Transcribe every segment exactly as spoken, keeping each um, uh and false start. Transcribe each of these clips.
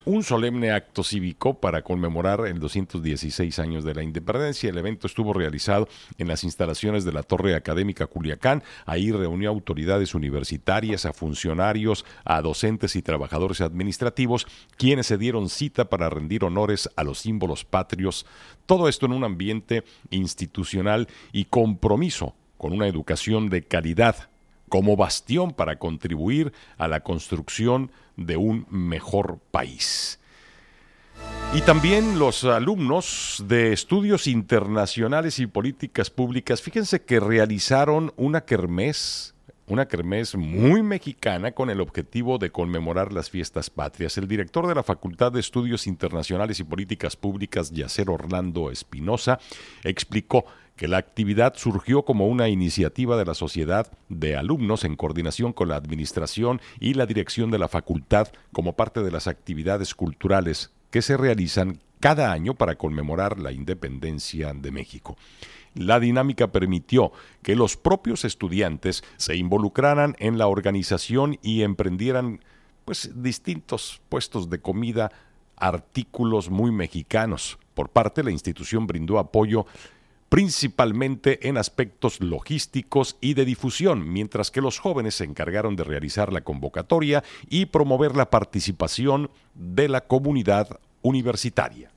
Un solemne acto cívico para conmemorar el doscientos dieciséis años de la independencia. El evento estuvo realizado en las instalaciones de la Torre Académica Culiacán. Ahí reunió a autoridades universitarias, a funcionarios, a docentes y trabajadores administrativos, quienes se dieron cita para rendir honores a los símbolos patrios. Todo esto en un ambiente institucional y compromiso con una educación de calidad, como bastión para contribuir a la construcción de un mejor país. Y también los alumnos de Estudios Internacionales y Políticas Públicas, fíjense que realizaron una kermés, una kermés muy mexicana con el objetivo de conmemorar las fiestas patrias. El director de la Facultad de Estudios Internacionales y Políticas Públicas, Yacer Orlando Espinosa, explicó que la actividad surgió como una iniciativa de la sociedad de alumnos en coordinación con la administración y la dirección de la facultad como parte de las actividades culturales que se realizan cada año para conmemorar la independencia de México. La dinámica permitió que los propios estudiantes se involucraran en la organización y emprendieran pues, distintos puestos de comida, artículos muy mexicanos. Por parte, la institución brindó apoyo principalmente en aspectos logísticos y de difusión, mientras que los jóvenes se encargaron de realizar la convocatoria y promover la participación de la comunidad universitaria.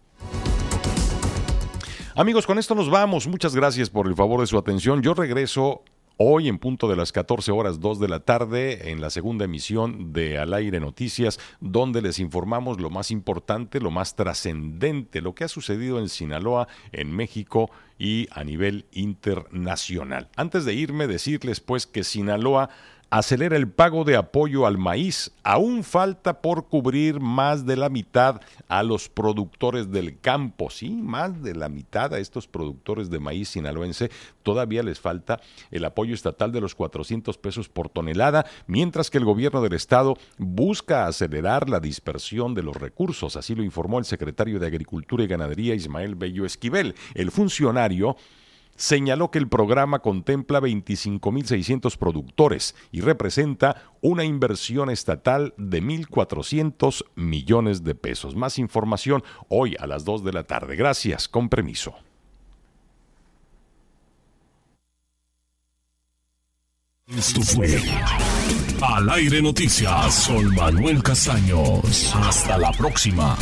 Amigos, con esto nos vamos. Muchas gracias por el favor de su atención. Yo regreso hoy en punto de las catorce horas dos de la tarde en la segunda emisión de Al Aire Noticias, donde les informamos lo más importante, lo más trascendente, lo que ha sucedido en Sinaloa, en México y a nivel internacional. Antes de irme, decirles pues que Sinaloa acelera el pago de apoyo al maíz. Aún falta por cubrir más de la mitad a los productores del campo. Sí, más de la mitad a estos productores de maíz sinaloense. Todavía les falta el apoyo estatal de los cuatrocientos pesos por tonelada, mientras que el gobierno del estado busca acelerar la dispersión de los recursos. Así lo informó el secretario de Agricultura y Ganadería, Ismael Bello Esquivel. El funcionario señaló que el programa contempla veinticinco mil seiscientos productores y representa una inversión estatal de mil cuatrocientos millones de pesos. Más información hoy a las dos de la tarde. Gracias, con permiso. Esto fue Al Aire Noticias con Manuel Castaños. Hasta la próxima.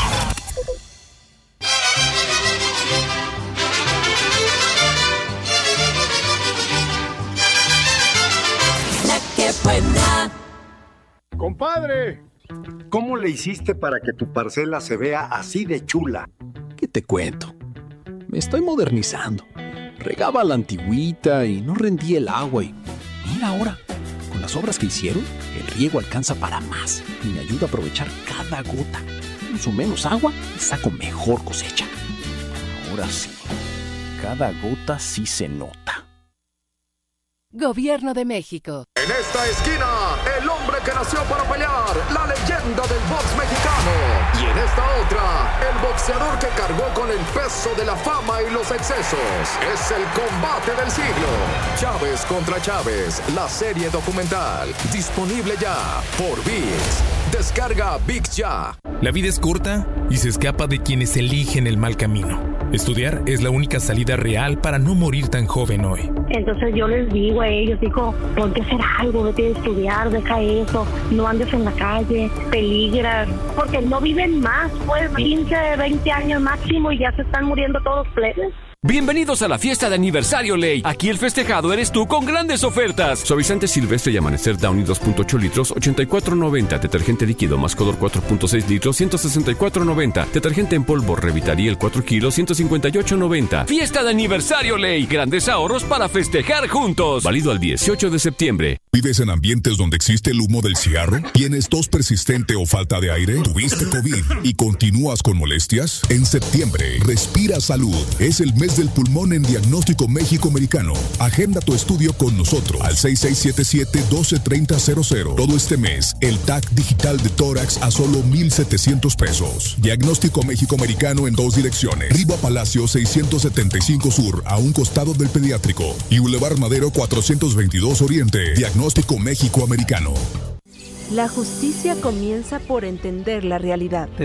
Compadre, ¿cómo le hiciste para que tu parcela se vea así de chula? ¿Qué te cuento? Me estoy modernizando. Regaba a la antigüita y no rendía el agua y mira ahora, con las obras que hicieron, el riego alcanza para más y me ayuda a aprovechar cada gota. Uso menos agua y saco mejor cosecha. Ahora sí, cada gota sí se nota. Gobierno de México. En esta esquina, el hombre que nació para pelear, la leyenda del box mexicano. Y en esta otra, el boxeador que cargó con el peso de la fama y los excesos. Es el combate del siglo. Chávez contra Chávez, la serie documental. Disponible ya por ViX. Descarga ViX ya. La vida es corta y se escapa de quienes eligen el mal camino. Estudiar es la única salida real para no morir tan joven hoy. Entonces yo les digo a ellos, digo, ponte a hacer algo, vete a estudiar, deja eso, no andes en la calle, peligras, porque no viven más, pues quince, veinte años máximo y ya se están muriendo todos plebes. Bienvenidos a la fiesta de aniversario Ley. Aquí el festejado eres tú con grandes ofertas. Suavizante Silvestre y Amanecer Downy dos punto ocho litros, ochenta y cuatro noventa. Detergente líquido Mascodor cuatro punto seis litros, ciento sesenta y cuatro noventa. Detergente en polvo Revitariel cuatro kilos, ciento cincuenta y ocho noventa. Fiesta de aniversario Ley. Grandes ahorros para festejar juntos. Válido al dieciocho de septiembre. ¿Vives en ambientes donde existe el humo del cigarro? ¿Tienes tos persistente o falta de aire? ¿Tuviste COVID y continúas con molestias? En septiembre, Respira Salud. Es el mes del pulmón en Diagnóstico México Americano. Agenda tu estudio con nosotros al seis seis siete siete, uno dos tres cero cero cero. Todo este mes, el T A C digital de tórax a solo mil setecientos pesos. Diagnóstico México Americano en dos direcciones. Riva Palacio seiscientos setenta y cinco Sur, a un costado del Pediátrico. Y Boulevard Madero cuatrocientos veintidós Oriente. Diagnóstico México Americano. La justicia comienza por entender la realidad.